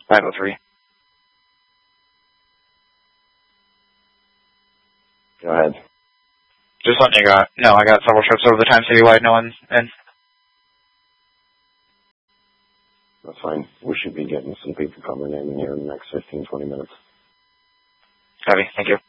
503. Go ahead. Just letting you know, I got several trips over the time citywide, no one's in. That's fine. We should be getting some people coming in here in the next 15, 20 minutes. Copy. Thank you.